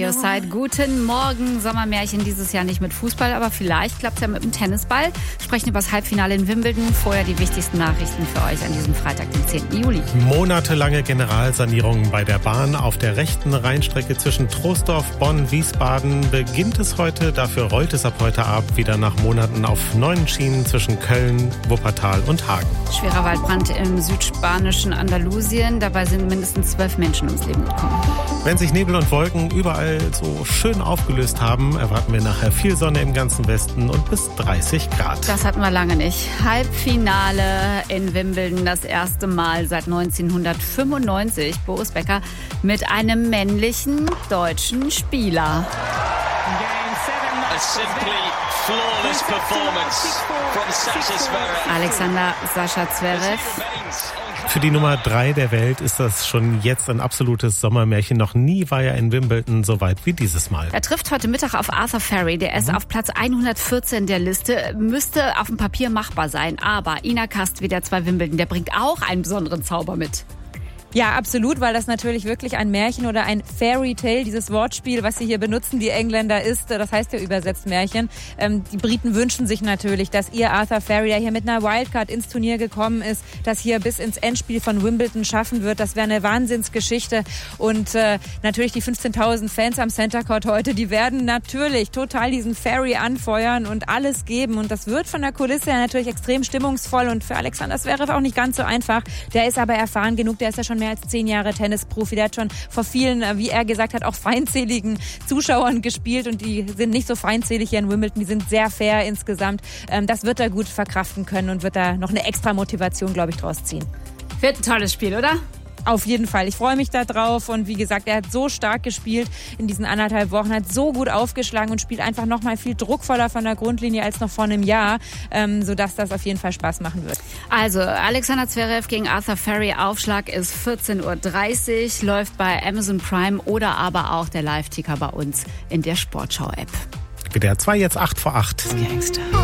your side. Guten Morgen. Sommermärchen dieses Jahr nicht mit Fußball, aber vielleicht klappt es ja mit dem Tennisball. Wir sprechen über das Halbfinale in Wimbledon. Vorher die wichtigsten Nachrichten für euch an diesem Freitag, den 10. Juli. Monatelange Generalsanierungen bei der Bahn auf der rechten Rheinstrecke zwischen Troisdorf, Bonn, Wiesbaden beginnt es heute. Dafür rollt es ab heute Abend wieder nach Monaten auf 9 Schienen zwischen Köln, Wuppertal und Hagen. Schwerer Waldbrand im südspanischen Andalusien. Dabei sind mindestens 12 Menschen ums Leben gekommen. Wenn sich Nebel und Wolken überall so schön aufgelöst haben, erwarten wir nachher viel Sonne im ganzen Westen und bis 30 Grad. Das hatten wir lange nicht. Halbfinale in Wimbledon, das erste Mal seit 1995. Boris Becker mit einem männlichen deutschen Spieler. A simply flawless performance from Sascha Zverev. Alexander Sascha Zverev. Für die Nummer 3 der Welt ist das schon jetzt ein absolutes Sommermärchen. Noch nie war er in Wimbledon so weit wie dieses Mal. Er trifft heute Mittag auf Arthur Ferry. Der ist auf Platz 114 der Liste. Müsste auf dem Papier machbar sein. Aber Ina Kast, wie der 2 Wimbledon, der bringt auch einen besonderen Zauber mit. Ja, absolut, weil das natürlich wirklich ein Märchen oder ein Fairy Tale, dieses Wortspiel, was sie hier benutzen, die Engländer, ist. Das heißt ja übersetzt Märchen. Die Briten wünschen sich natürlich, dass ihr Arthur Ferry, der hier mit einer Wildcard ins Turnier gekommen ist, das hier bis ins Endspiel von Wimbledon schaffen wird. Das wäre eine Wahnsinnsgeschichte. Und natürlich die 15.000 Fans am Center Court heute, die werden natürlich total diesen Ferry anfeuern und alles geben. Und das wird von der Kulisse her natürlich extrem stimmungsvoll und für Alexander Zverev auch nicht ganz so einfach. Der ist aber erfahren genug, der ist ja schon mehr als 10 Jahre Tennisprofi. Der hat schon vor vielen, wie er gesagt hat, auch feindseligen Zuschauern gespielt und die sind nicht so feindselig hier in Wimbledon. Die sind sehr fair insgesamt. Das wird er gut verkraften können und wird da noch eine extra Motivation, glaube ich, draus ziehen. Wird ein tolles Spiel, oder? Auf jeden Fall. Ich freue mich da drauf und wie gesagt, er hat so stark gespielt in diesen 1,5 Wochen, hat so gut aufgeschlagen und spielt einfach noch mal viel druckvoller von der Grundlinie als noch vor einem Jahr, sodass das auf jeden Fall Spaß machen wird. Also Alexander Zverev gegen Arthur Ferry, Aufschlag ist 14.30 Uhr, läuft bei Amazon Prime oder aber auch der Live-Ticker bei uns in der Sportschau-App. WDR 2 jetzt 7:08. Gangster.